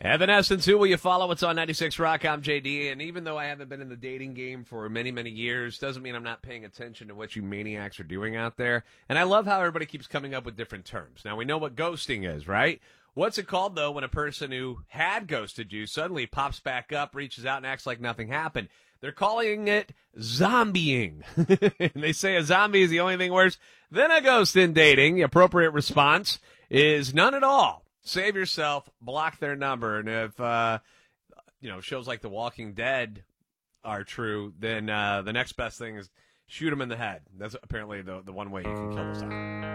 Evanescence, who will you follow? It's on 96 Rock. I'm JD, and even though I haven't been in the dating game for many, many years, doesn't mean I'm not paying attention to what you maniacs are doing out there. And I love how everybody keeps coming up with different terms. Now, we know what ghosting is, right? What's it called, though, when a person who had ghosted you suddenly pops back up, reaches out, and acts like nothing happened? They're calling it zombieing. And they say a zombie is the only thing worse than a ghost in dating. The appropriate response is none at all. Save yourself, block their number, and if shows like The Walking Dead are true, then the next best thing is shoot them in the head. That's apparently the one way you can kill a zombie.